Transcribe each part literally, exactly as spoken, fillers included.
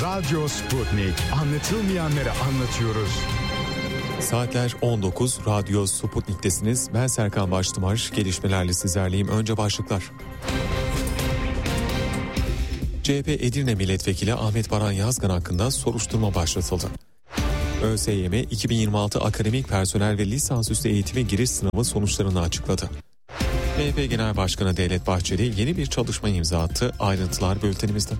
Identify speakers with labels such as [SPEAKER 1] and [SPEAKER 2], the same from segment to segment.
[SPEAKER 1] Radyo Sputnik. Anlatılmayanları anlatıyoruz.
[SPEAKER 2] Saatler on dokuz, Radyo Sputnik'tesiniz. Ben Serkan Baştımar, gelişmelerle sizlerleyim. Önce başlıklar. C H P Edirne Milletvekili Ahmet Baran Yazgan hakkında soruşturma başlatıldı. ÖSYM iki bin yirmi altı akademik personel ve lisansüstü eğitime giriş sınavı sonuçlarını açıkladı. M H P Genel Başkanı Devlet Bahçeli yeni bir çalışma imza attı. Ayrıntılar bültenimizde.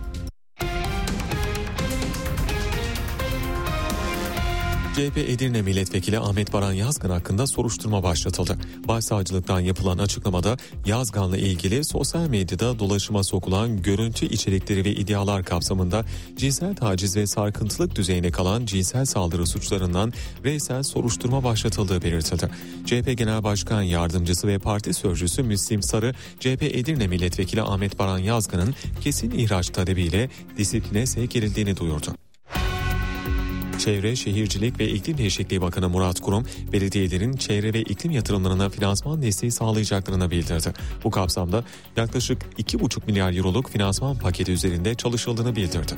[SPEAKER 2] C H P Edirne Milletvekili Ahmet Baran Yazgan hakkında soruşturma başlatıldı. Başsavcılıktan yapılan açıklamada Yazgan'la ilgili sosyal medyada dolaşıma sokulan görüntü içerikleri ve iddialar kapsamında cinsel taciz ve sarkıntılık düzeyine kalan cinsel saldırı suçlarından reysel soruşturma başlatıldığı belirtildi. C H P Genel Başkan Yardımcısı ve Parti Sözcüsü Müslim Sarı, C H P Edirne Milletvekili Ahmet Baran Yazgan'ın kesin ihraç talebiyle disipline sevk edildiğini duyurdu. Çevre, Şehircilik ve İklim Değişikliği Bakanı Murat Kurum, belediyelerin çevre ve iklim yatırımlarına finansman desteği sağlayacaklarını bildirdi. Bu kapsamda yaklaşık iki buçuk milyar euroluk finansman paketi üzerinde çalışıldığını bildirdi.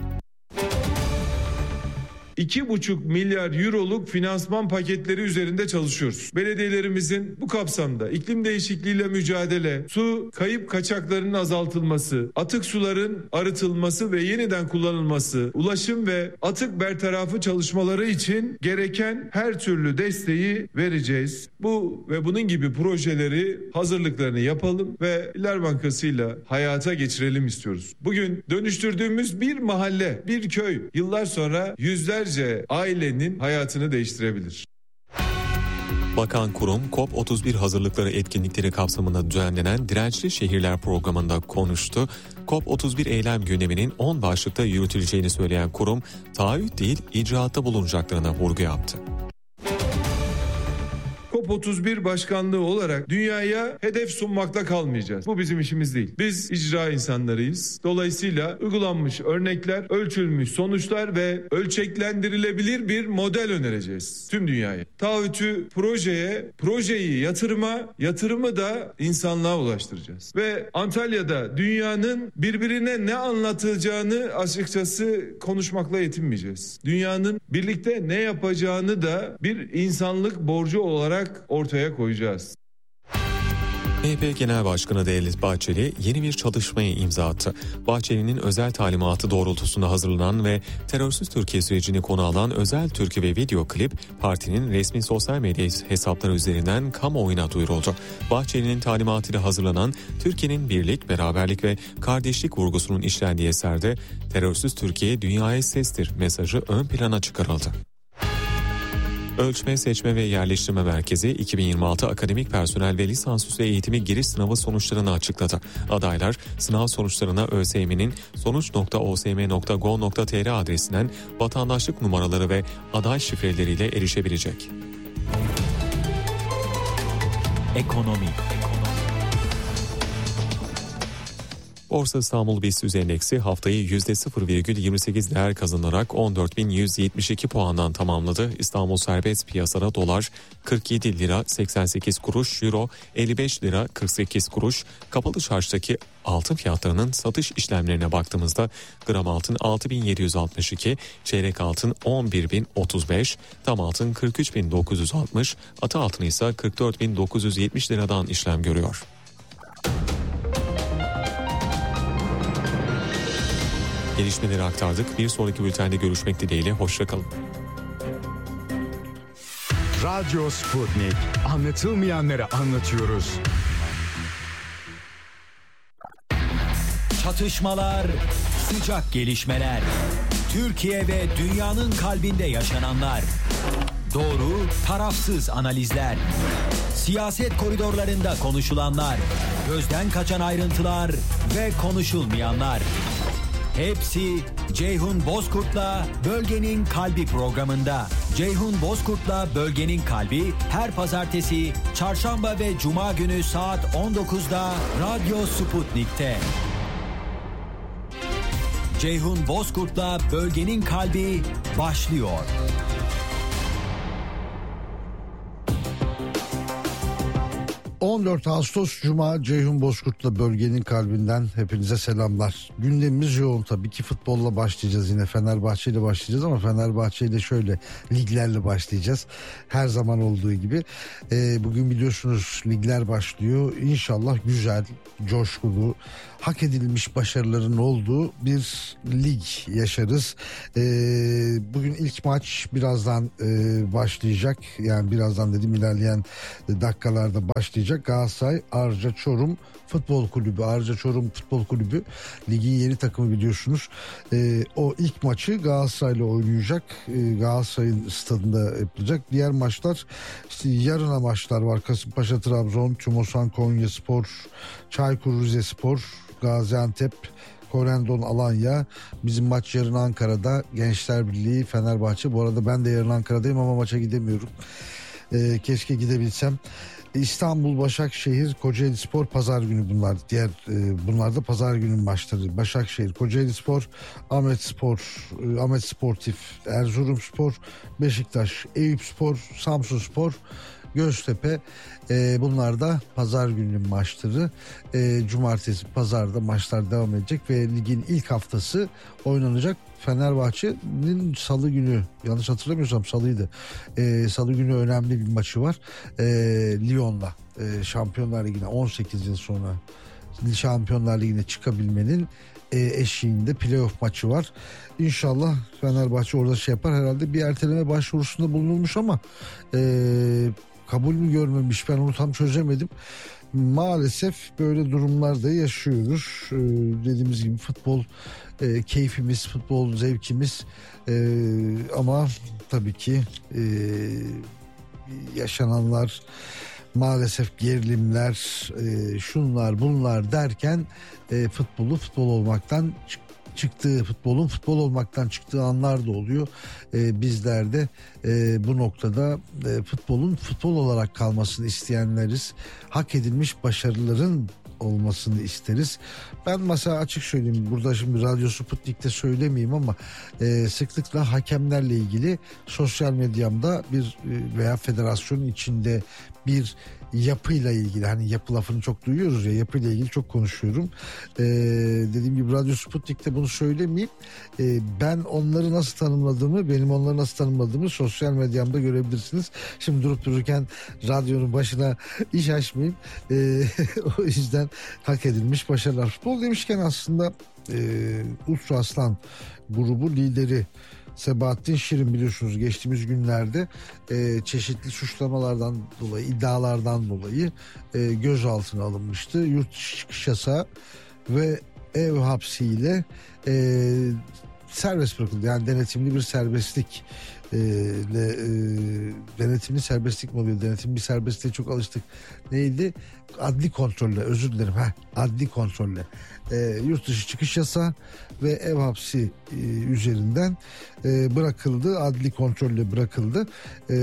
[SPEAKER 3] iki buçuk milyar euroluk finansman paketleri üzerinde çalışıyoruz. Belediyelerimizin bu kapsamda iklim değişikliğiyle mücadele, su kayıp kaçaklarının azaltılması, atık suların arıtılması ve yeniden kullanılması, ulaşım ve atık bertarafı çalışmaları için gereken her türlü desteği vereceğiz. Bu ve bunun gibi projeleri hazırlıklarını yapalım ve İller Bankası'yla hayata geçirelim istiyoruz. Bugün dönüştürdüğümüz bir mahalle, bir köy yıllar sonra yüzler ailenin hayatını değiştirebilir.
[SPEAKER 2] Bakan Kurum, COP otuz bir hazırlıkları etkinlikleri kapsamında düzenlenen Dirençli Şehirler programında konuştu. COP otuz bir eylem gündeminin on başlıkta yürütüleceğini söyleyen Kurum, taahhüt değil icraatta bulunacaklarına vurgu yaptı.
[SPEAKER 3] COP otuz bir başkanlığı olarak dünyaya hedef sunmakla kalmayacağız. Bu bizim işimiz değil. Biz icra insanlarıyız. Dolayısıyla uygulanmış örnekler, ölçülmüş sonuçlar ve ölçeklendirilebilir bir model önereceğiz tüm dünyaya. Taahhütü projeye, projeyi yatırıma, yatırımı da insanlığa ulaştıracağız. Ve Antalya'da dünyanın birbirine ne anlatacağını açıkçası konuşmakla yetinmeyeceğiz. Dünyanın birlikte ne yapacağını da bir insanlık borcu olarak ortaya koyacağız.
[SPEAKER 2] M H P Genel Başkanı Devlet Bahçeli yeni bir çalışmaya imza attı. Bahçeli'nin özel talimatı doğrultusunda hazırlanan ve terörsüz Türkiye sürecini konu alan özel türkü ve video klip partinin resmi sosyal medya hesapları üzerinden kamuoyuna duyuruldu. Bahçeli'nin talimatıyla hazırlanan Türkiye'nin birlik, beraberlik ve kardeşlik vurgusunun işlendiği eserde terörsüz Türkiye dünyaya sestir mesajı ön plana çıkarıldı. Ölçme, Seçme ve Yerleştirme Merkezi iki bin yirmi altı akademik personel ve lisansüstü eğitimi giriş sınavı sonuçlarını açıkladı. Adaylar sınav sonuçlarına ÖSYM'nin sonuç nokta o s m nokta gov nokta t r adresinden vatandaşlık numaraları ve aday şifreleriyle erişebilecek. Ekonomi. Borsa İstanbul BIST endeksi haftayı yüzde sıfır virgül yirmi sekiz değer kazanarak on dört bin yüz yetmiş iki puandan tamamladı. İstanbul serbest piyasada dolar kırk yedi lira seksen sekiz kuruş, euro elli beş lira kırk sekiz kuruş. Kapalı çarşıdaki altın fiyatlarının satış işlemlerine baktığımızda gram altın altı bin yedi yüz altmış iki, çeyrek altın on bir bin otuz beş, tam altın kırk üç bin dokuz yüz altmış, atı altın ise kırk dört bin dokuz yüz yetmiş liradan işlem görüyor. Gelişmeleri aktardık. Bir sonraki bültende görüşmek dileğiyle. Hoşça kalın.
[SPEAKER 1] Radyo Sputnik. Anlatılmayanları anlatıyoruz.
[SPEAKER 4] Çatışmalar, sıcak gelişmeler. Türkiye ve dünyanın kalbinde yaşananlar. Doğru, tarafsız analizler. Siyaset koridorlarında konuşulanlar. Gözden kaçan ayrıntılar ve konuşulmayanlar. Hepsi Ceyhun Bozkurt'la Bölgenin Kalbi programında. Ceyhun Bozkurt'la Bölgenin Kalbi her pazartesi, çarşamba ve cuma günü saat on dokuzda Radyo Sputnik'te. Ceyhun Bozkurt'la Bölgenin Kalbi başlıyor.
[SPEAKER 1] on
[SPEAKER 5] on dört Ağustos Cuma, Ceyhun Bozkurt'la Bölgenin Kalbinden hepinize selamlar. Gündemimiz yoğun tabii ki, futbolla başlayacağız, yine Fenerbahçe ile başlayacağız ama Fenerbahçe ile şöyle liglerle başlayacağız. Her zaman olduğu gibi. Ee, bugün biliyorsunuz ligler başlıyor. İnşallah güzel, coşkulu, hak edilmiş başarıların olduğu bir lig yaşarız. Ee, bugün ilk maç birazdan e, başlayacak. Yani birazdan dedim, ilerleyen dakikalarda başlayacak. Galatasaray Arca Çorum Futbol Kulübü. Arca Çorum Futbol Kulübü ligin yeni takımı biliyorsunuz. Ee, o ilk maçı Galatasaray'la oynayacak. Ee, Galatasaray'ın stadında yapılacak. Diğer maçlar işte yarına maçlar var. Kasımpaşa Trabzon, Tümosan Konyaspor, Çaykur Rizespor, Gaziantep, Korendon Alanya. Bizim maç yarın Ankara'da. Gençler Birliği Fenerbahçe. Bu arada ben de yarın Ankara'dayım ama maça gidemiyorum. Ee, keşke gidebilsem. İstanbul Başakşehir Kocaelispor pazar günü bunlar. Diğer e, bunlar da pazar günü maçları. Başakşehir Kocaelispor, Ahmetspor, e, Ahmet Sportif, Erzurumspor, Beşiktaş, Eyüpspor, Samsunspor, Göztepe. E, bunlar da pazar günü maçları. E, cumartesi, pazarda maçlar devam edecek ve ligin ilk haftası oynanacak. Fenerbahçe'nin salı günü, yanlış hatırlamıyorsam salıydı. E, salı günü önemli bir maçı var. E, Lyon'la e, Şampiyonlar Ligi'ne on sekiz yıl sonra Şampiyonlar Ligi'ne çıkabilmenin e, eşiğinde playoff maçı var. İnşallah Fenerbahçe orada şey yapar. Herhalde bir erteleme başvurusunda bulunulmuş ama e, kabul mü görmemiş, ben onu tam çözemedim. Maalesef böyle durumlarda yaşıyoruz. Ee, dediğimiz gibi futbol e, keyfimiz, futbol zevkimiz e, ama tabii ki e, yaşananlar, maalesef gerilimler, e, şunlar bunlar derken e, futbolu futbol olmaktan çık çıktığı, futbolun futbol olmaktan çıktığı anlar da oluyor. Ee, bizler de e, bu noktada e, futbolun futbol olarak kalmasını isteyenleriz. Hak edilmiş başarıların olmasını isteriz. Ben mesela açık söyleyeyim, burada şimdi Radyo Sputnik'te söylemeyeyim ama e, sıklıkla hakemlerle ilgili sosyal medyamda bir e, veya federasyonun içinde bir yapıyla ilgili, hani yapı lafını çok duyuyoruz ya, yapıyla ilgili çok konuşuyorum. Ee, dediğim gibi Radyo Sputnik'te bunu söylemeyeyim. Ee, ben onları nasıl tanımladığımı, benim onları nasıl tanımladığımı sosyal medyamda görebilirsiniz. Şimdi durup dururken radyonun başına iş açmayayım. Ee, o yüzden hak edilmiş başarılar. Futbol demişken aslında e, Ultra Aslan grubu lideri Sebahattin Şirin biliyorsunuz geçtiğimiz günlerde e, çeşitli suçlamalardan dolayı, iddialardan dolayı e, gözaltına alınmıştı. Yurt dışı çıkış yasağı ve ev hapsiyle e, serbest bırakıldı. Yani denetimli bir serbestlik e, ile, e, denetimli serbestlik mi oluyor? Denetimli serbestliğe çok alıştık. Neydi? Adli kontrolle, özür dilerim. Heh, adli kontrolle. E, yurt dışı çıkış yasağı ve ev hapsi e, üzerinden e, bırakıldı. Adli kontrolle bırakıldı. E,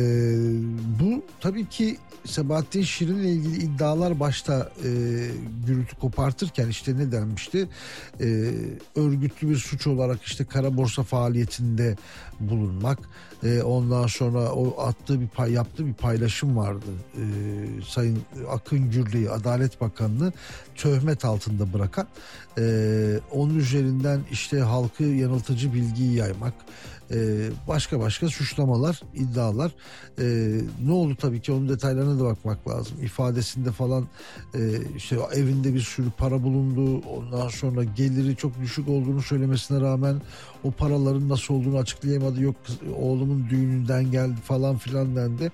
[SPEAKER 5] bu tabii ki Sebahattin Şirin'le ilgili iddialar başta e, gürültü kopartırken işte ne denmişti? E, örgütlü bir suç olarak işte kara borsa faaliyetinde bulunmak. E, ondan sonra o attığı bir pay, yaptığı bir paylaşım vardı. E, Sayın Akın Gürlü'yü, Adalet Bakanı'nı töhmet altında bırakan, e, onun üzerinden işte halkı yanıltıcı bilgiyi yaymak, e, başka başka suçlamalar, iddialar. E, ne oldu tabii ki onun detaylarına da bakmak lazım. İfadesinde falan e, işte evinde bir sürü para bulundu. Ondan sonra geliri çok düşük olduğunu söylemesine rağmen o paraların nasıl olduğunu açıklayamadı. Yok oğlumun düğününden geldi falan filan dendi.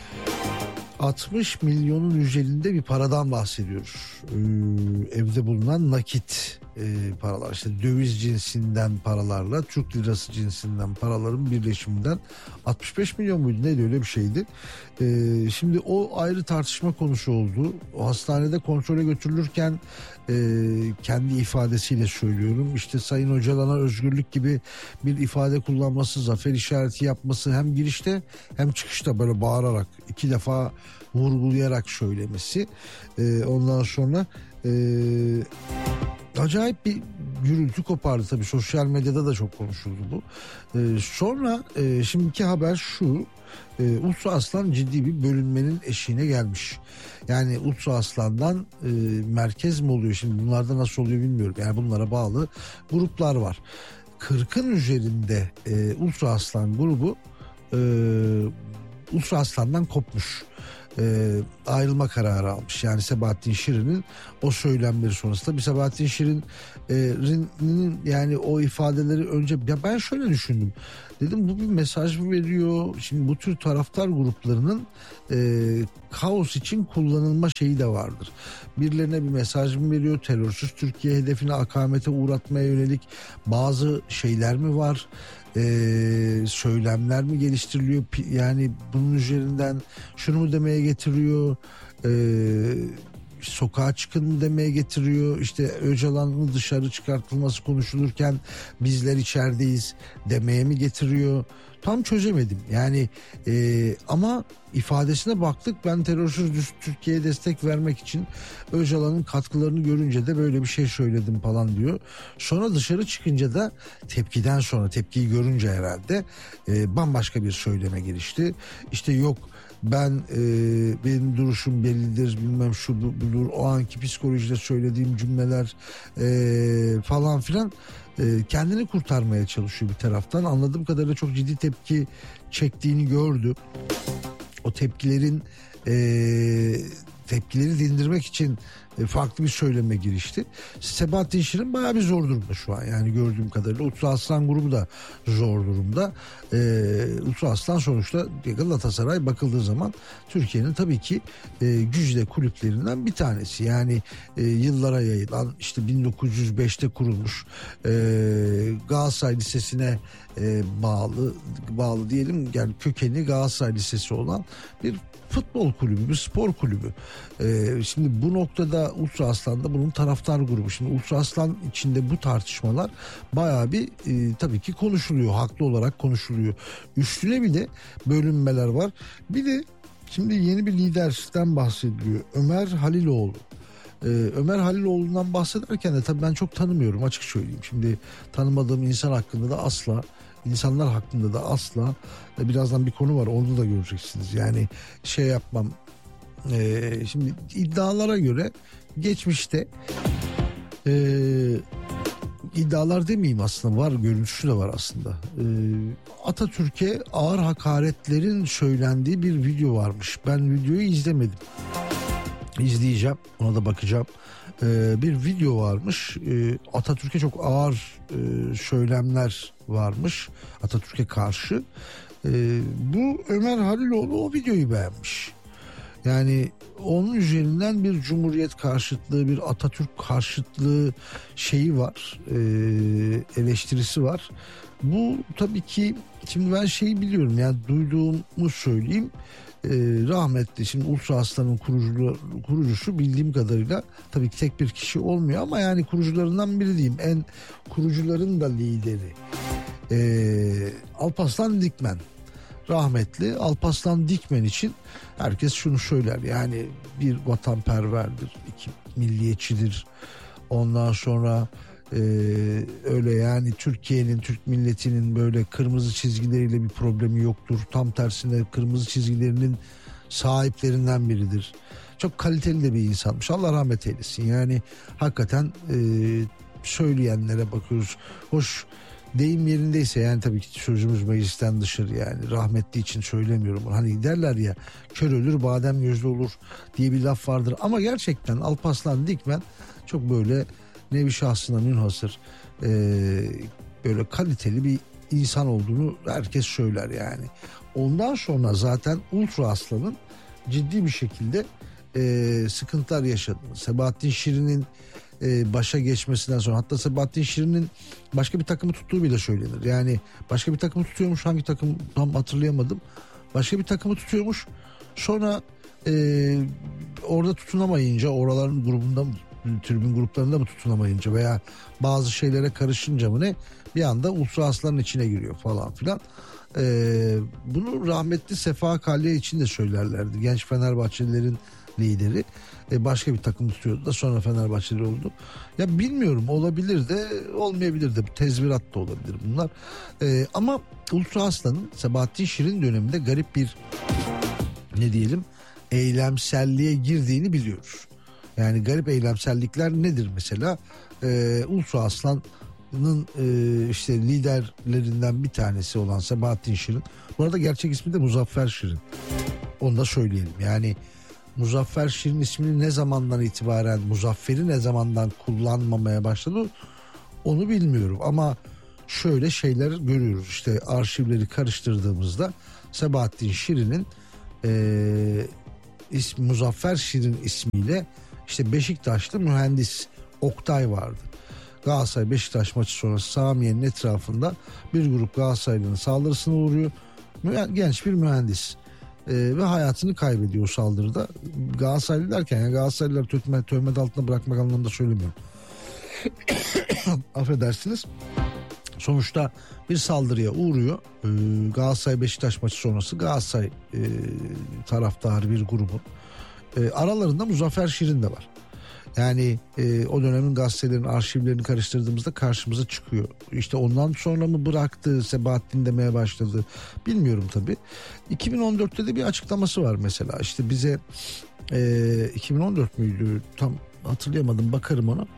[SPEAKER 5] altmış milyonun üzerinde bir paradan bahsediyoruz. Ee, evde bulunan nakit e, paralar, işte döviz cinsinden paralarla Türk lirası cinsinden paraların birleşiminden altmış beş milyon muydu neydi, öyle bir şeydi. Ee, şimdi o ayrı tartışma konusu oldu. O hastanede kontrole götürülürken e, kendi ifadesiyle söylüyorum, işte Sayın Öcalan'a özgürlük gibi bir ifade kullanması, zafer işareti yapması, hem girişte hem çıkışta böyle bağırarak iki defa vurgulayarak söylemesi, e, ondan sonra e, acayip bir gürültü kopardı tabii, sosyal medyada da çok konuşuldu bu. Ee, sonra e, şimdiki haber şu, e, Ultra Aslan ciddi bir bölünmenin eşiğine gelmiş. Yani Ultra Aslan'dan e, merkez mi oluyor, şimdi bunlarda nasıl oluyor bilmiyorum. Yani bunlara bağlı gruplar var. kırkın üzerinde e, Ultra Aslan grubu e, Ultra Aslan'dan kopmuş. E, ayrılma kararı almış. Yani Sebahattin Şirin'in o söylemleri sonrasında, bir Sebahattin Şirin'in e, yani o ifadeleri önce, ya ben şöyle düşündüm. Dedim bu bir mesaj mı veriyor? Şimdi bu tür taraftar gruplarının e, kaos için kullanılma şeyi de vardır. Birilerine bir mesaj mı veriyor? Terörsüz Türkiye hedefine, akamete uğratmaya yönelik bazı şeyler mi var? Ee, söylemler mi geliştiriliyor, yani bunun üzerinden şunu mu demeye getiriyor, ee, sokağa çıkın mı demeye getiriyor, işte Öcalan'ın dışarı çıkartılması konuşulurken bizler içerideyiz demeye mi getiriyor, tam çözemedim yani. E, ama ifadesine baktık, ben terörsüz Türkiye'ye destek vermek için Öcalan'ın katkılarını görünce de böyle bir şey söyledim falan diyor. Sonra dışarı çıkınca da tepkiden sonra, tepkiyi görünce herhalde e, bambaşka bir söyleme gelişti. İşte yok ben e, benim duruşum bellidir, bilmem şu budur, o anki psikolojide söylediğim cümleler e, falan filan, e, kendini kurtarmaya çalışıyor bir taraftan. Anladığım kadarıyla çok ciddi tepki çektiğini gördü. O tepkilerin e, tepkileri dindirmek için farklı bir söyleme girişti. Sebahattin Şirin bayağı bir zor durumda şu an. Yani gördüğüm kadarıyla Ultra Aslan grubu da zor durumda. Ee, Ultra Aslan sonuçta Galatasaray bakıldığı zaman Türkiye'nin tabii ki e, güzide kulüplerinden bir tanesi. Yani e, yıllara yayılan, işte bin dokuz yüz beşte kurulmuş e, Galatasaray Lisesi'ne e, bağlı bağlı diyelim, yani kökeni Galatasaray Lisesi olan bir futbol kulübü, bir spor kulübü. Ee, şimdi bu noktada Ultra Aslan'da bunun taraftar grubu. Şimdi Ultra Aslan içinde bu tartışmalar bayağı bir e, tabii ki konuşuluyor. Haklı olarak konuşuluyor. Üstüne bir de bölünmeler var. Bir de şimdi yeni bir liderden bahsediliyor. Ömer Haliloğlu. Ee, Ömer Haliloğlu'ndan bahsederken de tabii ben çok tanımıyorum, açık söyleyeyim. Şimdi tanımadığım insan hakkında da asla, insanlar hakkında da asla, birazdan bir konu var, onu da göreceksiniz. Yani şey yapmam. Ee, şimdi iddialara göre geçmişte e, iddialar demeyeyim, aslında var, görüntüsü de var aslında. Ee, Atatürk'e ağır hakaretlerin söylendiği bir video varmış. Ben videoyu izlemedim. İzleyeceğim, ona da bakacağım. Ee, bir video varmış. Ee, Atatürk'e çok ağır e, söylemler varmış Atatürk'e karşı. Ee, bu Ömer Haliloğlu o videoyu beğenmiş. Yani onun üzerinden bir cumhuriyet karşıtlığı, bir Atatürk karşıtlığı şeyi var, e, eleştirisi var. Bu tabii ki, şimdi ben şeyi biliyorum, yani duyduğumu söyleyeyim. Ee, rahmetli, şimdi Ultra Aslan'ın kurucu, kurucusu bildiğim kadarıyla, tabii ki tek bir kişi olmuyor ama yani kurucularından biri diyeyim, en kurucuların da lideri ee, Alparslan Dikmen. Rahmetli Alparslan Dikmen için herkes şunu söyler, yani bir vatanperverdir, iki milliyetçidir, ondan sonra Ee, öyle yani Türkiye'nin, Türk milletinin böyle kırmızı çizgileriyle bir problemi yoktur. Tam tersine kırmızı çizgilerinin sahiplerinden biridir. Çok kaliteli de bir insanmış. Allah rahmet eylesin. Yani hakikaten e, söyleyenlere bakıyoruz. Hoş, deyim yerindeyse yani, tabii ki sözümüz meclisten dışarı, yani rahmetli için söylemiyorum. Hani derler ya, kör ölür badem gözlü olur diye bir laf vardır. Ama gerçekten Alparslan Dikmen çok böyle nevi şahsına münhasır e, böyle kaliteli bir insan olduğunu herkes söyler yani. Ondan sonra zaten Ultra Aslan'ın ciddi bir şekilde e, sıkıntılar yaşadığını, Sebahattin Şirin'in e, başa geçmesinden sonra, hatta Sebahattin Şirin'in başka bir takımı tuttuğu bile söylenir. Yani başka bir takımı tutuyormuş, hangi takım tam hatırlayamadım. Başka bir takımı tutuyormuş. Sonra e, orada tutunamayınca, oraların grubunda mı, tribün gruplarında mı tutunamayınca veya bazı şeylere karışınca mı ne, bir anda Ultra Aslan'ın içine giriyor falan filan. Ee, bunu rahmetli Sefa Kalya için de söylerlerdi. Genç Fenerbahçelilerin lideri. E, başka bir takım tutuyordu da sonra Fenerbahçeli oldu. Ya bilmiyorum, olabilir de olmayabilir de, tezvirat da olabilir bunlar. E, ama Ultra Aslan'ın Sabahattin Şirin döneminde garip bir, ne diyelim, eylemselliğe girdiğini biliyoruz. Yani garip eylemsellikler nedir mesela? E, Ultra Aslan'ın e, işte liderlerinden bir tanesi olan Sabahattin Şirin. Bu arada gerçek ismi de Muzaffer Şirin. Onu da söyleyelim. Yani Muzaffer Şirin ismini ne zamandan itibaren, Muzaffer'i ne zamandan kullanmamaya başladı onu bilmiyorum. Ama şöyle şeyler görüyoruz. İşte arşivleri karıştırdığımızda Sabahattin Şirin'in e, ismi, Muzaffer Şirin ismiyle işte Beşiktaşlı mühendis Oktay vardı. Galatasaray Beşiktaş maçı sonrası Samiye'nin etrafında bir grup Galatasaraylı'nın saldırısına uğruyor. Genç bir mühendis. Ee, ve hayatını kaybediyor o saldırıda. Galatasaraylı derken yani Galatasaraylılar töhmet, töhmet altında bırakmak anlamında söylemiyorum. Affedersiniz. Sonuçta bir saldırıya uğruyor. Ee, Galatasaray Beşiktaş maçı sonrası Galatasaray e, taraftarı bir grubun. E, aralarında Muzaffer Şirin de var. Yani e, o dönemin gazetelerin arşivlerini karıştırdığımızda karşımıza çıkıyor. İşte ondan sonra mı bıraktı, Sebahattin demeye başladı bilmiyorum tabii. iki bin on dörtte de bir açıklaması var mesela. İşte bize e, iki bin on dört müydü tam hatırlayamadım, bakarım ona.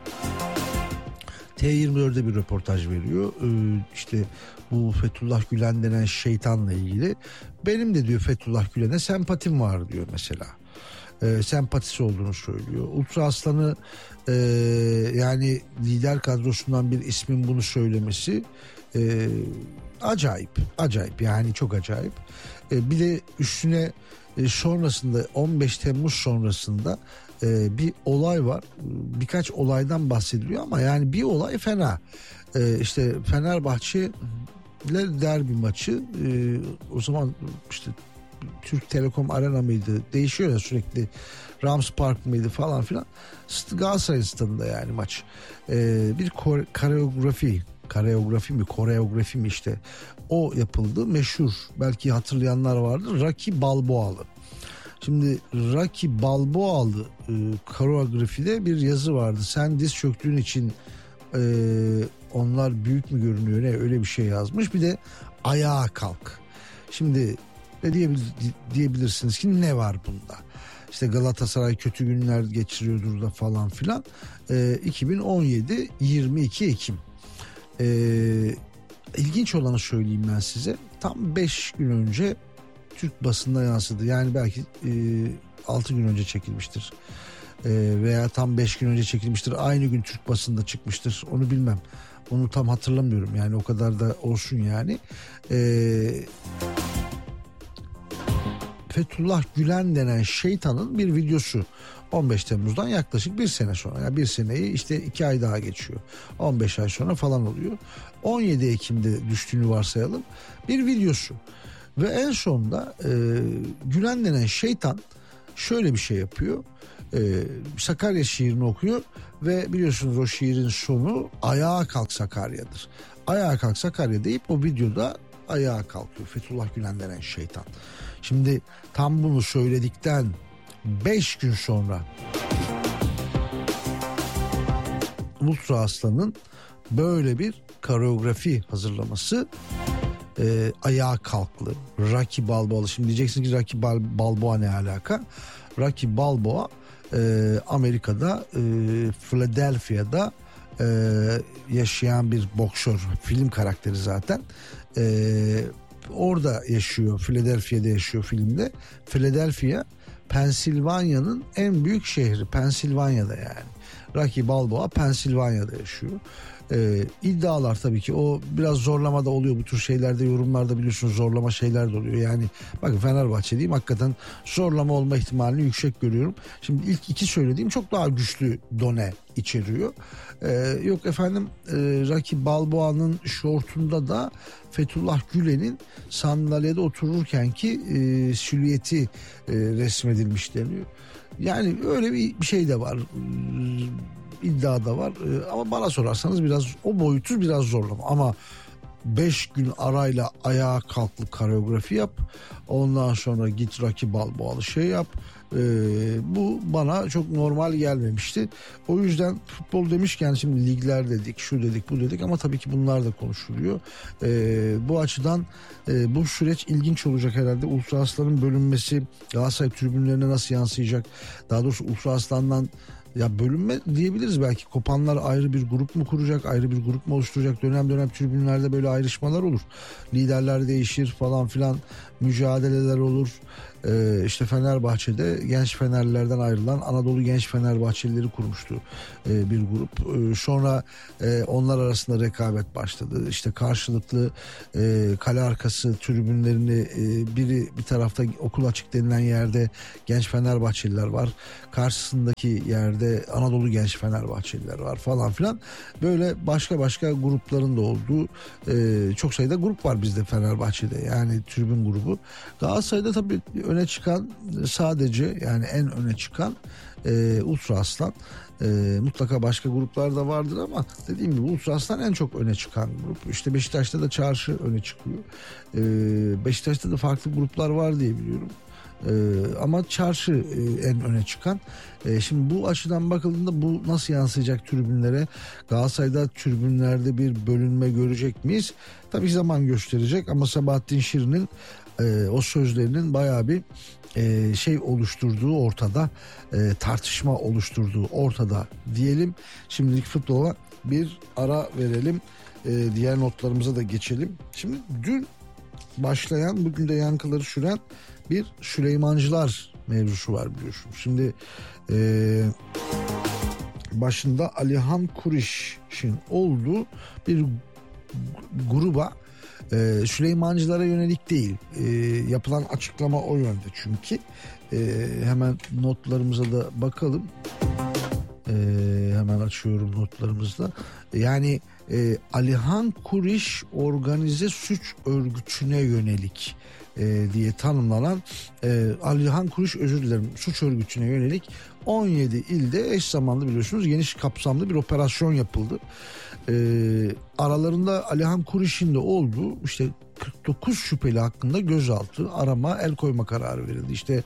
[SPEAKER 5] T yirmi dört'e bir röportaj veriyor. Ee, işte bu Fethullah Gülen denen şeytanla ilgili. Benim de diyor Fethullah Gülen'e sempatim var diyor mesela. E, sempatisi olduğunu söylüyor. Ultra Aslan'ı e, yani lider kadrosundan bir ismin bunu söylemesi e, acayip. Acayip yani, çok acayip. E, bir de üstüne e, sonrasında on beş Temmuz sonrasında e, bir olay var. Birkaç olaydan bahsediliyor ama yani bir olay fena. E, işte Fenerbahçe ile derbi maçı, e, o zaman işte Türk Telekom Arena mıydı? Değişiyor ya sürekli. Rams Park mıydı falan filan. Galatasaray stadında yani maç. Ee, bir kore, koreografi, koreografi mi, koreografi mi işte. O yapıldı. Meşhur. Belki hatırlayanlar vardır. Rocky Balboalı. Şimdi Rocky Balboalı e, koreografide bir yazı vardı. Sen diz çöktüğün için e, onlar büyük mü görünüyor? Ne? Öyle bir şey yazmış. Bir de ayağa kalk. Şimdi ne diyebil- diyebilirsiniz ki ne var bunda? İşte Galatasaray kötü günler geçiriyordur da falan filan. Ee, iki bin on yedi yirmi iki Ekim. Ee, ilginç olanı söyleyeyim ben size. Tam beş gün önce Türk basında yansıdı. Yani belki e, altı gün önce çekilmiştir. E, veya tam beş gün önce çekilmiştir. Aynı gün Türk basında çıkmıştır. Onu bilmem. Onu tam hatırlamıyorum. Yani o kadar da olsun yani. Eee Fethullah Gülen denen şeytanın bir videosu on beş Temmuz'dan yaklaşık bir sene sonra, yani bir seneyi işte iki ay daha geçiyor, on beş ay sonra falan oluyor. on yedi Ekim'de düştüğünü varsayalım, bir videosu ve en sonunda e, Gülen denen şeytan şöyle bir şey yapıyor. e, Sakarya şiirini okuyor ve biliyorsunuz o şiirin sonu ayağa kalk Sakarya'dır. Ayağa kalk Sakarya deyip o videoda ayağa kalkıyor Fethullah Gülen denen şeytan. Şimdi tam bunu söyledikten beş gün sonra Ultra Aslan'ın böyle bir koreografi hazırlaması, e, ayağa kalklı Rocky Balboa. Şimdi diyeceksin ki Rocky Bal- Balboa ne alaka? Rocky Balboa e, Amerika'da e, Philadelphia'da e, yaşayan bir boksör, film karakteri zaten. E, orada yaşıyor, Philadelphia'da yaşıyor filmde. Philadelphia Pensilvanya'nın en büyük şehri, Pensilvanya'da yani. Rocky Balboa Pensilvanya'da yaşıyor. Ee, iddialar tabii ki o biraz zorlama da oluyor bu tür şeylerde, yorumlarda biliyorsunuz zorlama şeyler de oluyor. Yani bakın Fenerbahçeliyim, hakikaten zorlama olma ihtimalini yüksek görüyorum. Şimdi ilk iki söylediğim çok daha güçlü done içeriyor. Ee, yok efendim e, Rocky Balboa'nın şortunda da Fethullah Gülen'in sandalyede otururken ki e, silüeti e, resmedilmiş deniyor. Yani öyle bir şey de var, iddia da var, ama bana sorarsanız biraz o boyutu biraz zorlama. Ama beş gün arayla ayağa kalklık koreografi yap. Ondan sonra git Rocky Balboa'lı şey yap. Ee, bu bana çok normal gelmemişti. O yüzden futbol demişken şimdi ligler dedik, şu dedik, bu dedik ama tabii ki bunlar da konuşuluyor. Ee, bu açıdan e, bu süreç ilginç olacak herhalde. Ultraslan'ın bölünmesi Galatasaray tribünlerine nasıl yansıyacak? Daha doğrusu Ultraslan'dan ya bölünme diyebiliriz belki. Kopanlar ayrı bir grup mu kuracak, ayrı bir grup mu oluşturacak? Dönem dönem tribünlerde böyle ayrışmalar olur. Liderler değişir falan filan, mücadeleler olur. Ee, işte Fenerbahçe'de genç Fenerlilerden ayrılan Anadolu Genç Fenerbahçelileri kurmuştu ee, bir grup. Ee, sonra e, onlar arasında rekabet başladı. İşte karşılıklı e, kale arkası tribünlerini e, biri bir tarafta okul açık denilen yerde genç Fenerbahçeliler var. Karşısındaki yerde Anadolu Genç Fenerbahçeliler var falan filan. Böyle başka başka grupların da olduğu e, çok sayıda grup var bizde Fenerbahçe'de. Yani tribün grubu. Galatasaray'da tabii öne çıkan sadece yani en öne çıkan e, Ultraslan. E, mutlaka başka gruplar da vardır ama dediğim gibi Ultraslan en çok öne çıkan grup. İşte Beşiktaş'ta da Çarşı öne çıkıyor. E, Beşiktaş'ta da farklı gruplar var diye biliyorum. Ee, ama Çarşı e, en öne çıkan. E, şimdi bu açıdan bakıldığında bu nasıl yansıyacak tribünlere? Galatasaray'da tribünlerde bir bölünme görecek miyiz? Tabii zaman gösterecek ama Sabahattin Şirin'in e, o sözlerinin bayağı bir e, şey oluşturduğu ortada, e, tartışma oluşturduğu ortada diyelim. Şimdilik futbola bir ara verelim. E, diğer notlarımıza da geçelim. Şimdi dün başlayan, bugün de yankıları süren bir Süleymancılar mevzusu var biliyorsunuz. Şimdi e, başında Alihan Kuriş'in olduğu bir gruba e, Süleymancılara yönelik değil. E, yapılan açıklama o yönde çünkü. E, hemen notlarımıza da bakalım. E, hemen açıyorum notlarımızda. Yani e, Alihan Kuriş organize suç örgütüne yönelik e, diye tanımlanan e, Alihan Kuriş özür dilerim suç örgütüne yönelik on yedi ilde eş zamanlı biliyorsunuz geniş kapsamlı bir operasyon yapıldı. E, aralarında Alihan Kuriş'in de olduğu işte kırk dokuz şüpheli hakkında gözaltı, arama, el koyma kararı verildi. İşte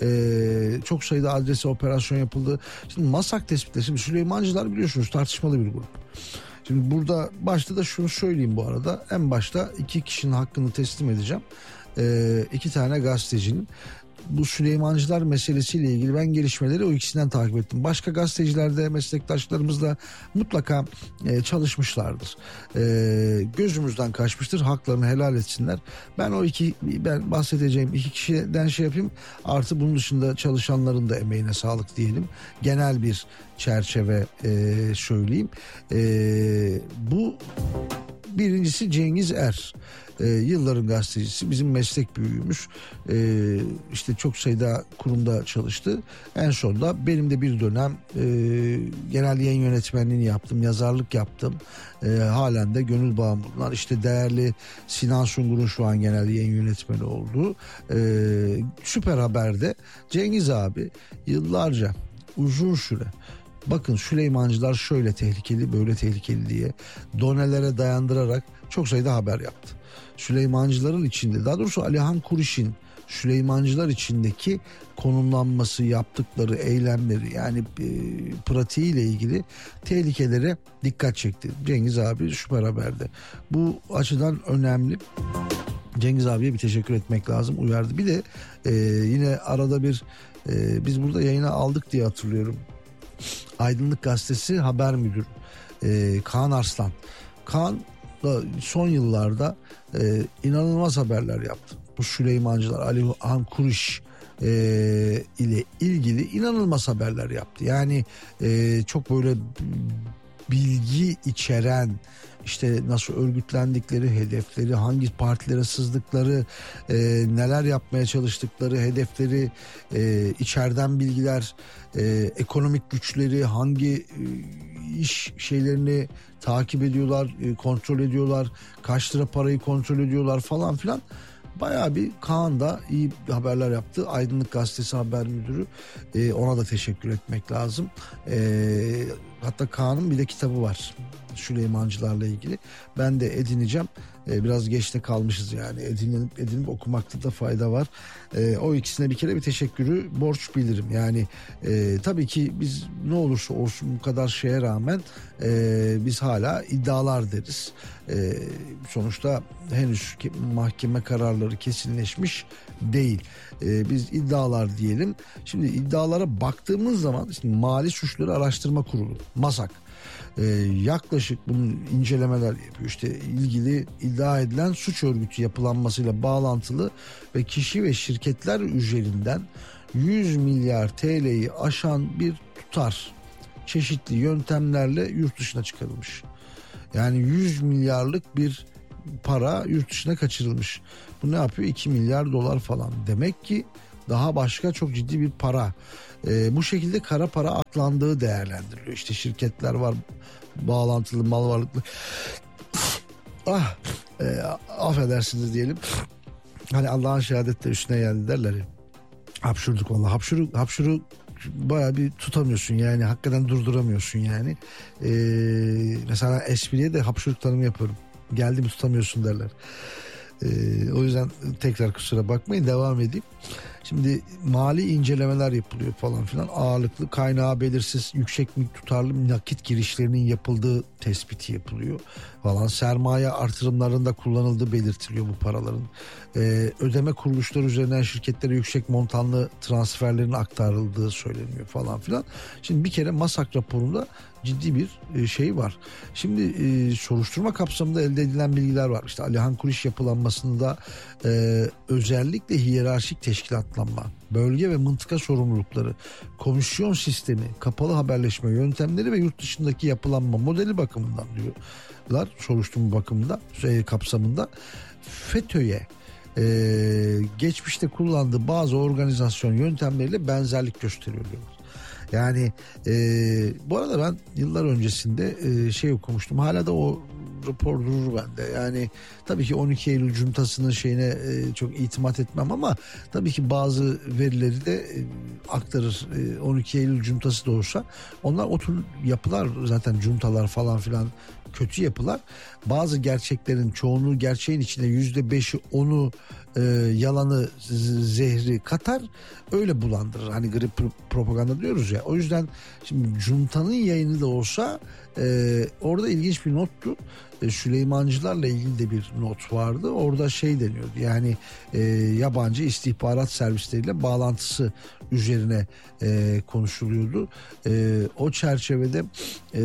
[SPEAKER 5] e, çok sayıda adrese operasyon yapıldı. Şimdi MASAK tespitleri, şimdi Süleymancılar biliyorsunuz tartışmalı bir grup. Şimdi burada başta da şunu söyleyeyim bu arada. En başta iki kişinin hakkını teslim edeceğim. E, iki tane gazetecinin. Bu Süleymancılar meselesiyle ilgili ben gelişmeleri o ikisinden takip ettim. Başka gazeteciler de meslektaşlarımız da mutlaka e, çalışmışlardır. E, gözümüzden kaçmıştır. Haklarını helal etsinler. Ben o iki ben bahsedeceğim iki kişiden şey yapayım. Artı bunun dışında çalışanların da emeğine sağlık diyelim. Genel bir çerçeve e, söyleyeyim. E, bu birincisi Cengiz Er. Ee, yılların gazetecisi, bizim meslek büyüğümüz, ee, işte çok sayıda kurumda çalıştı. En sonunda benim de bir dönem e, genel yayın yönetmenliğini yaptım, yazarlık yaptım. E, halen de gönül bağım bunlar. İşte değerli Sinan Sungur'un şu an genel yayın yönetmeni olduğu e, Süper Haber'de Cengiz abi yıllarca uzun süre bakın Süleymancılar şöyle tehlikeli böyle tehlikeli diye donelere dayandırarak çok sayıda haber yaptı. Süleymancıların içinde, daha doğrusu Alihan Kuriş'in Süleymancılar içindeki konumlanması, yaptıkları eylemleri yani e, pratiğiyle ilgili tehlikelere dikkat çekti. Cengiz abi Süper Haber'de. Bu açıdan önemli. Cengiz abiye bir teşekkür etmek lazım, uyardı. Bir de e, yine arada bir e, biz burada yayına aldık diye hatırlıyorum. Aydınlık Gazetesi haber müdürü e, Kaan Arslan. Kaan da son yıllarda e, inanılmaz haberler yaptı. Bu Süleymancılar, Alihan Kuriş e, ile ilgili inanılmaz haberler yaptı. Yani e, çok böyle bilgi içeren, işte nasıl örgütlendikleri, hedefleri, hangi partilere sızdıkları, e, neler yapmaya çalıştıkları, hedefleri, e, içeriden bilgiler, e, ekonomik güçleri, hangi e, iş şeylerini takip ediyorlar, e, kontrol ediyorlar, kaç lira parayı kontrol ediyorlar falan filan. Bayağı bir Kaan da iyi haberler yaptı. Aydınlık Gazetesi haber müdürü. Ee, ona da teşekkür etmek lazım. Ee, hatta Kaan'ın bir de kitabı var Süleymancılarla ilgili. Ben de edineceğim. Ee, biraz geçte kalmışız yani. Edinip, edinip okumakta da fayda var. Ee, o ikisine bir kere bir teşekkürü borç bilirim. Yani e, tabii ki biz ne olursa olsun bu kadar şeye rağmen e, biz hala iddialar deriz. E, sonuçta henüz mahkeme kararları kesinleşmiş değil. E, biz iddialar diyelim. Şimdi iddialara baktığımız zaman şimdi Mali Suçları Araştırma Kurulu, MASAK, Ee, yaklaşık bunun incelemeler yapıyor. İşte ilgili iddia edilen suç örgütü yapılanmasıyla bağlantılı ve kişi ve şirketler üzerinden yüz milyar T L'yi aşan bir tutar çeşitli yöntemlerle yurt dışına çıkarılmış. Yani yüz milyarlık bir para yurt dışına kaçırılmış. Bu ne yapıyor? iki milyar dolar falan. Demek ki daha başka çok ciddi bir para. Ee, bu şekilde kara para aklandığı değerlendiriliyor. İşte şirketler var, bağlantılı mal varlıklı. ah, e, affedersiniz diyelim. Hani Allah'ın şehadeti üstüne geldi derler ya. Hapşurduk vallahi. Hapşuruk, hapşuruk bayağı bir tutamıyorsun yani. Hakikaten durduramıyorsun yani. Ee, mesela espriye de hapşuruk tanımı yapıyorum. Geldi mi tutamıyorsun derler. Ee, o yüzden tekrar kusura bakmayın, devam edeyim. Şimdi mali incelemeler yapılıyor falan filan, ağırlıklı kaynağı belirsiz yüksek tutarlı nakit girişlerinin yapıldığı tespiti yapılıyor falan, sermaye artırımlarında kullanıldığı belirtiliyor bu paraların. Ee, ödeme kuruluşları üzerinden şirketlere yüksek montanlı transferlerin aktarıldığı söyleniyor falan filan. Şimdi bir kere MASAK raporunda ciddi bir şey var. Şimdi e, soruşturma kapsamında elde edilen bilgiler var. İşte Alihan Kuriş yapılanmasında e, özellikle hiyerarşik teşkilatlanma, bölge ve mıntıka sorumlulukları, komisyon sistemi, kapalı haberleşme yöntemleri ve yurt dışındaki yapılanma modeli bakımından diyorlar, soruşturma bakımında şey, kapsamında FETÖ'ye e, geçmişte kullandığı bazı organizasyon yöntemleriyle benzerlik gösteriyor diyorlar. Yani e, bu arada ben yıllar öncesinde e, şey okumuştum. Hala da o rapor durur bende. Yani tabii ki on iki Eylül cuntasının şeyine e, çok itimat etmem ama tabii ki bazı verileri de e, aktarır. E, on iki Eylül cuntası da olsa onlar o tür yapılar, zaten cuntalar falan filan kötü yapılar. Bazı gerçeklerin çoğunluğu gerçeğin içinde yüzde beşi onu e, yalanı zehri katar, öyle bulandırır. Hani grip propaganda diyoruz ya. O yüzden şimdi cuntanın yayını da olsa e, orada ilginç bir nottu. E, Süleymancılarla ilgili de bir not vardı. Orada şey deniyordu yani e, yabancı istihbarat servisleriyle bağlantısı üzerine e, konuşuluyordu. E, o çerçevede e,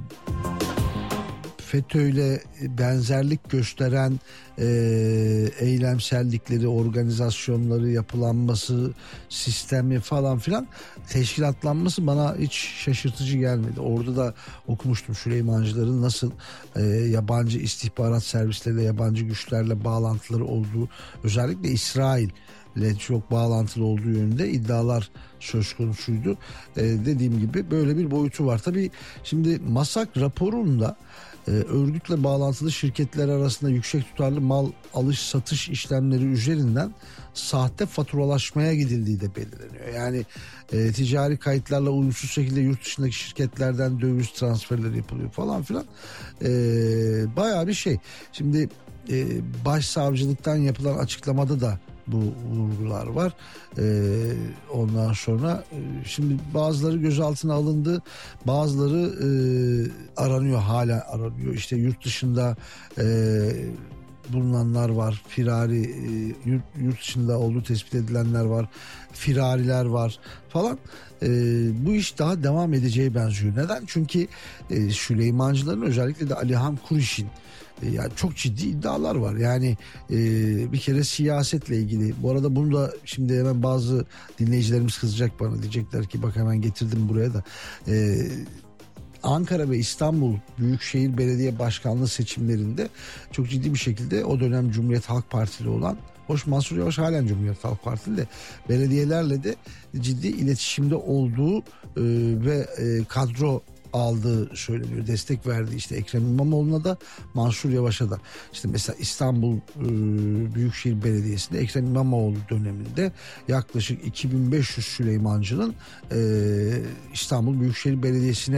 [SPEAKER 5] FETÖ'yle benzerlik gösteren e, eylemsellikleri, organizasyonları, yapılanması, sistemi falan filan, teşkilatlanması bana hiç şaşırtıcı gelmedi. Orada da okumuştum Süleymancıların nasıl e, yabancı istihbarat servisleriyle, yabancı güçlerle bağlantıları olduğu, özellikle İsrail ile çok bağlantılı olduğu yönünde iddialar söz konusuydu. E, dediğim gibi böyle bir boyutu var. Tabii şimdi MASAK raporunda e, örgütle bağlantılı şirketler arasında yüksek tutarlı mal alış satış işlemleri üzerinden sahte faturalaşmaya gidildiği de belirleniyor. Yani e, ticari kayıtlarla uyumsuz şekilde yurt dışındaki şirketlerden döviz transferleri yapılıyor falan filan. E, bayağı bir şey. Şimdi e, başsavcılıktan yapılan açıklamada da bu vurgular var. Ee, ondan sonra e, şimdi bazıları gözaltına alındı, bazıları e, aranıyor, hala aranıyor. İşte yurt dışında e, bulunanlar var, firari e, yurt, yurt dışında olduğu tespit edilenler var, firariler var falan. E, bu iş daha devam edeceği benziyor. Neden? Çünkü e, Süleymancıların, özellikle de Alihan Kuriş'in yani çok ciddi iddialar var. Yani e, bir kere siyasetle ilgili. Bu arada bunu da şimdi hemen bazı dinleyicilerimiz kızacak bana. Diyecekler ki bak hemen getirdim buraya da. E, Ankara ve İstanbul Büyükşehir Belediye Başkanlığı seçimlerinde çok ciddi bir şekilde o dönem Cumhuriyet Halk Partili olan, hoş Mansur Yavaş halen Cumhuriyet Halk Partili de, belediyelerle de ciddi iletişimde olduğu e, ve e, kadro aldığı söyleniyor. Destek verdi işte Ekrem İmamoğlu'na da, Mansur Yavaş'a da. İşte mesela İstanbul e, Büyükşehir Belediyesi'nde Ekrem İmamoğlu döneminde yaklaşık iki bin beş yüz Süleymancı'nın e, İstanbul Büyükşehir Belediyesi'ne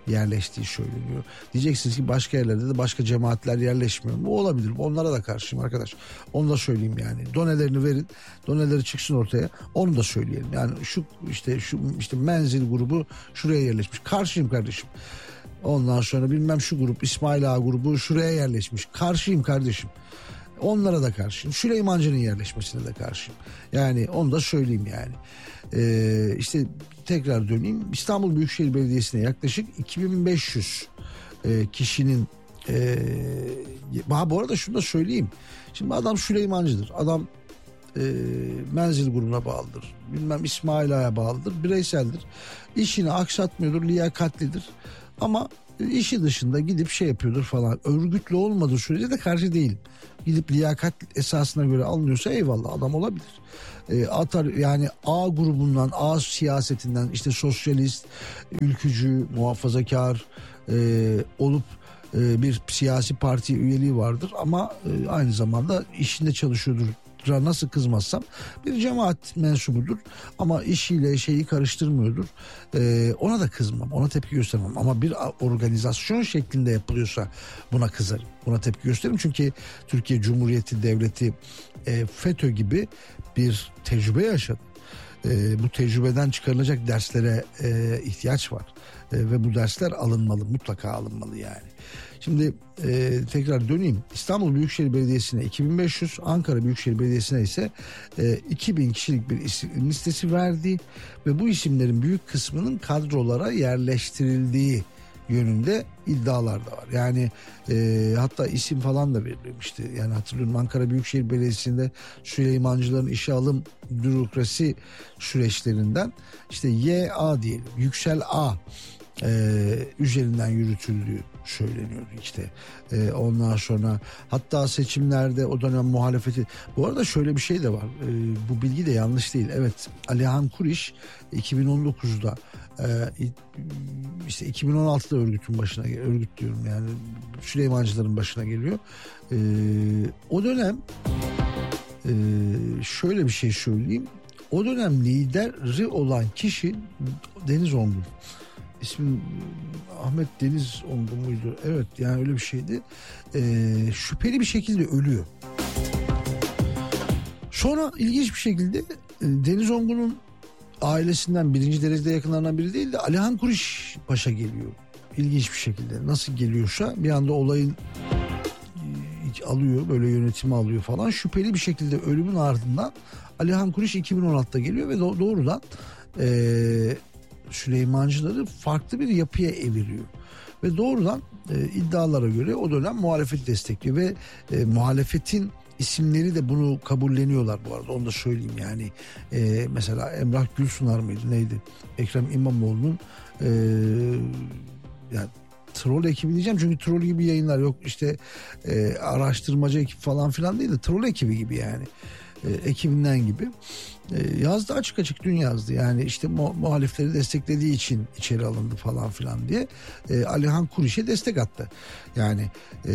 [SPEAKER 5] yerleştiği söyleniyor. Diyeceksiniz ki başka yerlerde de başka cemaatler yerleşmiyor mu? Olabilir. Onlara da karşıyım arkadaş. Onu da söyleyeyim yani. Donelerini verin. Doneleri çıksın ortaya. Onu da söyleyelim. Yani şu işte şu işte Menzil grubu şuraya yerleşmiş. Karşıyım kardeşim. Ondan sonra bilmem şu grup İsmail Ağa grubu şuraya yerleşmiş. Karşıyım kardeşim. Onlara da karşıyım. Süleymancı'nın yerleşmesine de karşıyım. Yani onu da söyleyeyim yani. Ee, işte tekrar döneyim. İstanbul Büyükşehir Belediyesi'ne yaklaşık iki bin beş yüz e, kişinin e, ha, bu arada şunu da söyleyeyim. Şimdi adam Süleymancıdır. Adam e, Menzil grubuna bağlıdır. Bilmem İsmail Ağa'ya bağlıdır. Bireyseldir. İşini aksatmıyordur. Liyakatlidir. Ama işi dışında gidip şey yapıyordur falan. Örgütlü olmadığı sürece de karşı değilim. Gidip liyakat esasına göre alınıyorsa eyvallah, adam olabilir. E, atar yani A grubundan, A siyasetinden işte sosyalist, ülkücü, muhafazakar e, olup e, bir siyasi parti üyeliği vardır ama e, aynı zamanda işinde çalışıyordur. Nasıl kızmazsam bir cemaat mensubudur ama işiyle şeyi karıştırmıyordur. Ee, ona da kızmam, ona tepki göstermem ama bir organizasyon şeklinde yapılıyorsa buna kızarım, buna tepki gösteririm. Çünkü Türkiye Cumhuriyeti Devleti e, FETÖ gibi bir tecrübe yaşadı. E, bu tecrübeden çıkarılacak derslere e, ihtiyaç var e, ve bu dersler alınmalı, mutlaka alınmalı yani. Şimdi e, tekrar döneyim. İstanbul Büyükşehir Belediyesi'ne iki bin beş yüz, Ankara Büyükşehir Belediyesi'ne ise e, iki bin kişilik bir isim listesi verdi ve bu isimlerin büyük kısmının kadrolara yerleştirildiği yönünde iddialar da var. Yani e, hatta isim falan da verilmişti. Yani hatırlıyorum, Ankara Büyükşehir Belediyesi'nde Süleymancıların işe alım bürokrasi süreçlerinden işte Y A diyelim, Yüksel A Ee, üzerinden yürütüldüğü söyleniyordu işte. Ee, ondan sonra hatta seçimlerde o dönem muhalefeti, bu arada şöyle bir şey de var, ee, bu bilgi de yanlış değil. Evet, Alihan Kuriş iki bin on dokuzda e, işte iki bin on altıda örgütün başına, örgüt diyorum yani Süleymancıların başına geliyor. Ee, o dönem e, şöyle bir şey söyleyeyim, o dönem lideri olan kişi Deniz Ongun. İsmin Ahmet Deniz Ongun muydu? Evet, yani öyle bir şeydi. Ee, şüpheli bir şekilde ölüyor. Sonra ilginç bir şekilde Deniz Ongun'un ailesinden birinci derecede yakınlarından biri değil de Alihan Kuriş başa geliyor. İlginç bir şekilde. Nasıl geliyorsa bir anda olayın alıyor, böyle yönetimi alıyor falan. Şüpheli bir şekilde ölümün ardından Alihan Kuriş iki bin on altıda geliyor ve doğrudan eee Süleymancıları farklı bir yapıya eviriyor ve doğrudan e, iddialara göre o dönem muhalefeti destekliyor ve e, muhalefetin isimleri de bunu kabulleniyorlar bu arada, onu da söyleyeyim yani. E, mesela Emrah Gülsunar mıydı neydi, Ekrem İmamoğlu'nun e, yani troll ekibi diyeceğim çünkü troll gibi yayınlar yok işte, e, araştırmacı ekip falan filan değil de troll ekibi gibi yani. E, ekibinden gibi e, yazdı, açık açık dün yazdı yani işte mu- muhalifleri desteklediği için içeri alındı falan filan diye e, Alihan Kuriş'e destek attı yani. E,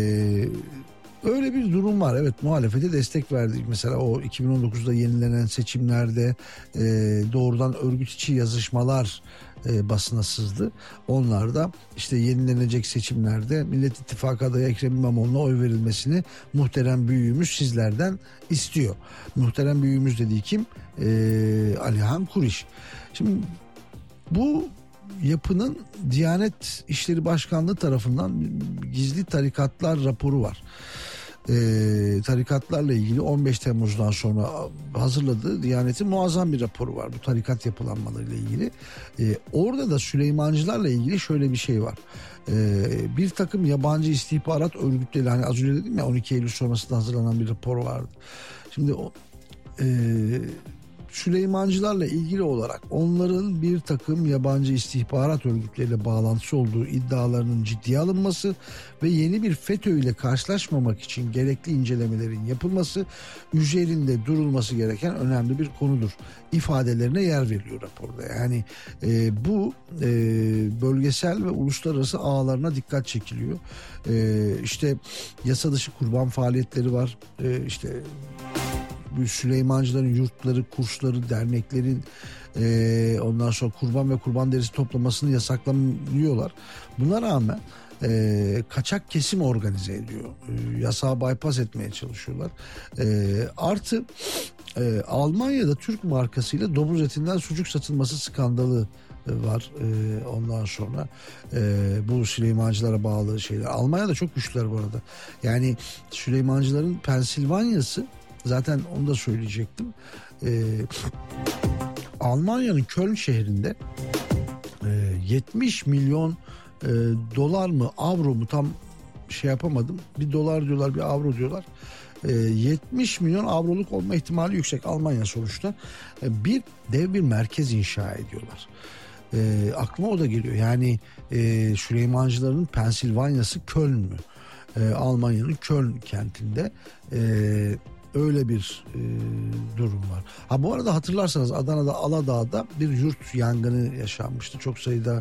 [SPEAKER 5] öyle bir durum var, evet, muhalefete destek verdik mesela o iki bin on dokuzda yenilenen seçimlerde e, doğrudan örgüt içi yazışmalar E, basına sızdı. Onlar da işte yenilenecek seçimlerde Millet İttifakı adayı Ekrem İmamoğlu'na oy verilmesini muhterem büyüğümüz sizlerden istiyor. Muhterem büyüğümüz dediği kim? E, Alihan Kuriş. Şimdi bu yapının Diyanet İşleri Başkanlığı tarafından gizli tarikatlar raporu var. E, tarikatlarla ilgili on beş Temmuz'dan sonra hazırladığı Diyanet'in muazzam bir raporu var bu tarikat yapılanmalarıyla ilgili. E, orada da Süleymancılarla ilgili şöyle bir şey var. E, bir takım yabancı istihbarat örgütleri, hani az önce dedim ya on iki Eylül sonrasında hazırlanan bir rapor vardı. Şimdi o e, Süleymancılarla ilgili olarak onların bir takım yabancı istihbarat örgütleriyle bağlantısı olduğu iddialarının ciddiye alınması ve yeni bir FETÖ ile karşılaşmamak için gerekli incelemelerin yapılması, üzerinde durulması gereken önemli bir konudur ifadelerine yer veriliyor raporda. Yani e, bu e, bölgesel ve uluslararası ağlarına dikkat çekiliyor. E, işte yasa dışı kurban faaliyetleri var. E, işte Süleymancıların yurtları, kursları, derneklerin e, ondan sonra kurban ve kurban derisi toplamasını yasaklanıyorlar. Buna rağmen e, kaçak kesim organize ediyor. E, yasağı bypass etmeye çalışıyorlar. E, artı e, Almanya'da Türk markasıyla domuz etinden sucuk satılması skandalı var. Ee, ondan sonra e, bu Süleymancılara bağlı şeyler. Almanya'da çok güçlüler bu arada. Yani Süleymancıların Pensilvanya'sı, zaten onu da söyleyecektim. Ee, Almanya'nın Köln şehrinde e, yetmiş milyon e, dolar mı avro mu tam şey yapamadım. Bir dolar diyorlar, bir avro diyorlar. E, yetmiş milyon avroluk olma ihtimali yüksek. Almanya sonuçta. E, bir dev bir merkez inşa ediyorlar. E, aklıma o da geliyor. Yani e, Süleymancıların Pensilvanya'sı Köln mü? E, Almanya'nın Köln kentinde e, öyle bir e, durum var. Ha bu arada hatırlarsanız Adana'da Aladağ'da bir yurt yangını yaşanmıştı. Çok sayıda